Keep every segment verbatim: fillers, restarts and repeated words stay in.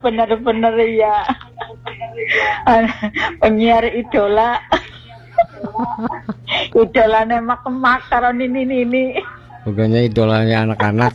Bener-bener ya. Penyiar idola. Idolanya mak-mak karo nini-nini. Bukannya idolanya anak-anak.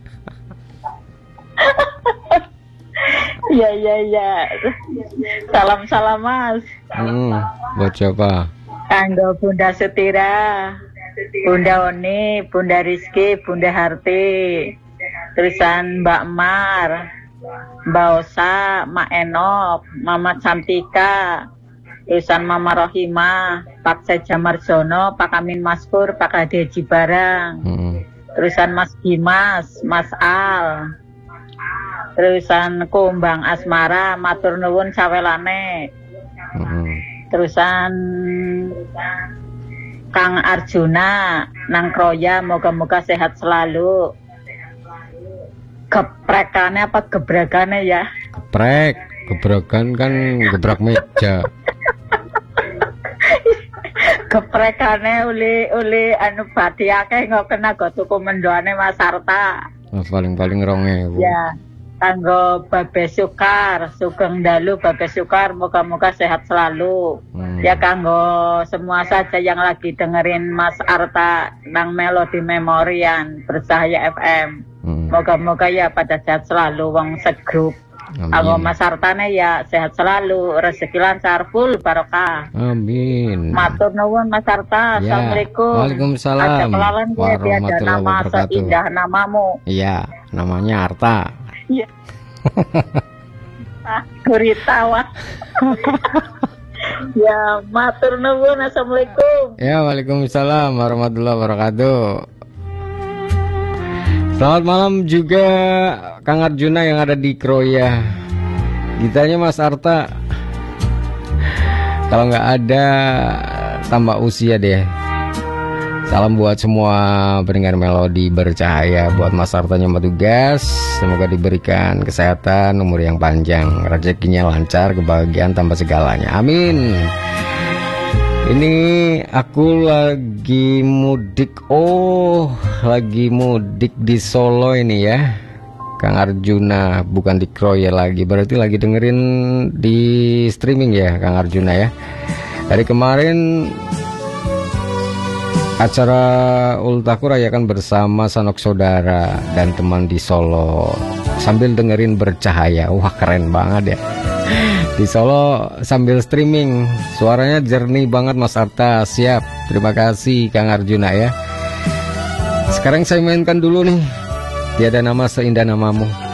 Iya iya iya. Salam-salam Mas. Hmm, buat siapa? Kanggo Bunda Setira, Bunda Oni, Bunda Rizky, Bunda Harti, tulisan Mbak Mar, Mbak Osa, Mak Enok, Mama Cantika, tulisan Mama Rohimah, Pak Seja Marjono, Pak Amin Maskur, Pak Hadi Haji Barang, Hmm. tulisan Mas Dimas, Mas Al, tulisan Kumbang Asmara, Matur Nuwun Sawelane, Hmm. terusan Kang Arjuna nang Kroya, moga-moga sehat selalu. Geprekannya apa gebrakannya ya? Geprek, gebrakan kan gebrak meja. Geprekannya uli uli anu badiake nggak kena go tuku mendoane Mas Arta. Nah, paling-paling ronge. Ya, kanggo Babe Sukar, Sugeng Dalu Babe Sukar, moga-moga sehat selalu. Hmm. Ya kanggo semua saja yang lagi dengerin Mas Arta nang Melodi Memorian Bercahaya F M. Hmm. Moga-moga ya pada sehat selalu wong segrup. Kanggo Mas Artane ya sehat selalu, rezeki lancar, full barokah. Amin. Matur nuwun Mas Arta. Ya. Assalamualaikum. Waalaikumsalam. Ada kelawan gue tiada Warahmatullahi nama wabarakatuh. seindah namamu. Iya, namanya Arta. Iya. Ah, Guritawa. Ya, matur nuwun. Assalamualaikum. Ya, waalaikumsalam warahmatullahi wabarakatuh. Selamat malam juga Kang Arjuna yang ada di Kroya. Ditanya Mas Arta, kalau nggak ada tambah usia deh. Salam buat semua pendengar Melodi Bercahaya, buat Mas Artanya petugas, semoga diberikan kesehatan, umur yang panjang, rezekinya lancar, kebahagiaan tanpa segalanya. Amin. Ini aku lagi mudik. Oh, lagi mudik di Solo ini ya, Kang Arjuna, bukan di Kroya lagi. Berarti lagi dengerin di streaming ya, Kang Arjuna ya. Dari kemarin acara Ultaku rayakan bersama Sanok Saudara dan teman di Solo sambil dengerin Bercahaya. Wah, keren banget ya. Di Solo sambil streaming, suaranya jernih banget Mas Arta. Siap, terima kasih Kang Arjuna ya. Sekarang saya mainkan dulu nih, tiada nama seindah namamu.